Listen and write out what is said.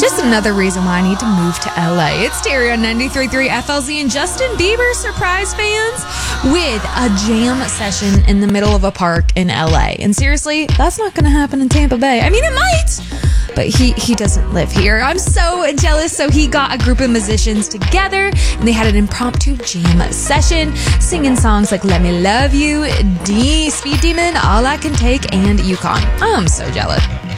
Just another reason why I need to move to LA. It's Terry on 93.3 FLZ, and Justin Bieber surprised fans with a jam session in the middle of a park in LA. And seriously, that's not going to happen in Tampa Bay. I mean, it might, but he doesn't live here. I'm so jealous. So he got a group of musicians together and they had an impromptu jam session, singing songs like Let Me Love You, Speed Demon, All I Can Take, and Yukon. I'm so jealous.